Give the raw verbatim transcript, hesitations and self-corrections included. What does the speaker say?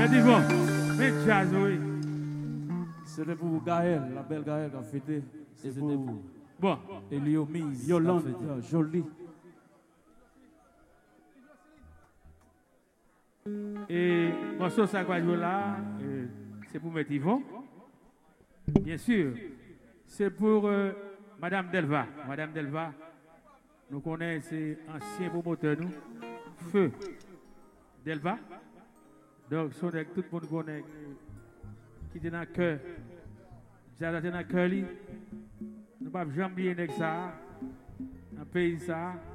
Mais dis bon, mais jazz, oui. C'était pour Gaël, la belle Gaël qui a fêté. C'était pour Bon. Eliomise, Yolande, jolie. Et morceau ça quoi là, c'est pour mettre Yvon. Bien sûr, c'est pour euh, Madame Delva. Madame Delva, nous connaissons, c'est ancien promoteur, nous. Feu Delva. Donc, tout le monde connaît qui est dans le cœur. J'ai dans le cœur, nous ne pouvons jamais oublier ça, dans le pays ça.